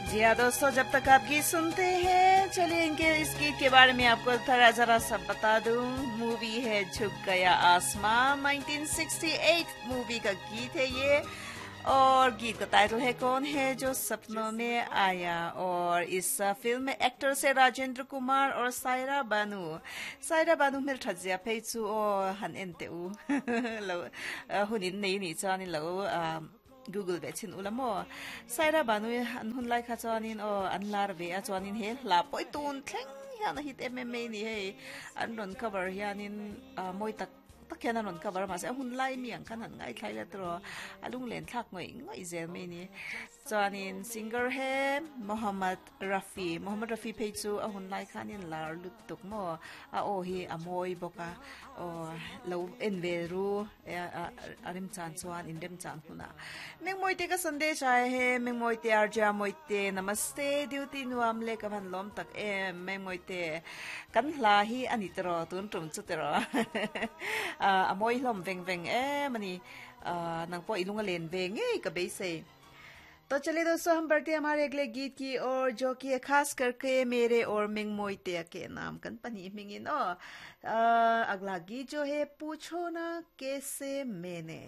जी हाँ दोस्तों, जब तक आप गीत सुनते हैं, चलिए इस गीत के बारे में आपको जरा सा बता दूं। मूवी है झुक गया आसमां, 1968 मूवी का गीत है ये। और गीत का टाइटल है कौन है जो सपनों में आया। और इस फिल्म में एक्टर्स है राजेंद्र कुमार और सायरा बानू। सायरा बानू मेरे ठजिया फेचू और हन एंते उ हुनिन नहीं नी चानी लो Google be chin ulamo saira banu an hun lai kha chanin o an lar be a chanin he la poi tun thleng hian hit MMA ni he an ron cover hianin moi tak takhian an ron cover ma se hun lai miang kan han ngai thlai la tro alung len thak ngoi ngoi zel me ni chanin singer he Mohammad Rafi pe chu a hun lai khanin lar lut tuk mo a o hi a moi boka o lo en ve ru arim chan chuan in dem chan huna meng moi te ka sunday chai he meng moi te arja moi te namaste duty nuam le ka ban lom tak meng moi te kan hla hi ani tro tun tum chu tro a moi hlom veng mani nang po ilunga len ve nge ka be se। तो चलिए दोस्तों, हम बढ़ते हैं हमारे अगले गीत की ओर, जो कि है खास करके मेरे और मिंग मोइते के नाम कंपनी मिंगिन। अगला गीत जो है पूछो ना कैसे मैंने।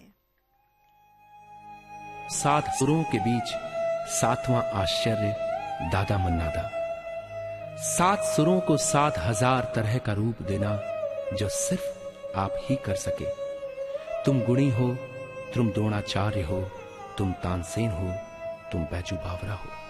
7 सुरों के बीच 7वां आश्चर्य दादा मन्नादा। 7 सुरों को 7,000 तरह का रूप देना जो सिर्फ आप ही कर सके। तुम गुणी हो, तुम द्रोणाचार्य हो, तुम तानसेन हो, तुम बैजू बावरा हो।